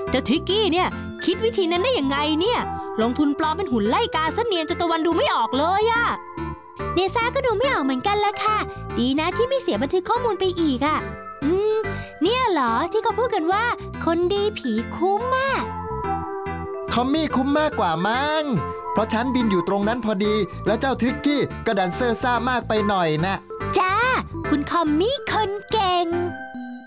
เจ้าทริกกี้เนี่ยคิดวิธีนั้นได้ยังไงเนี่ยลงทุนปลอมเป็นหุ่นไล่กาซะเนียนจนตะวันดูไม่ออกเลยอะเนซ่าก็ดูไม่ออกเหมือนกันละค่ะดีนะที่ไม่เสียบันทึกข้อมูลไปอีกอะเนี่ยเหรอที่เขาพูดกันว่าคนดีผีคุ้มอะทอมมี่คุ้มมากกว่ามั้งเพราะฉันบินอยู่ตรงนั้นพอดีแล้วเจ้าทริกกี้ก็ดันเซอร์ซ่ามากไปหน่อยนะจ้าคุณคอมมี่คนเก่ง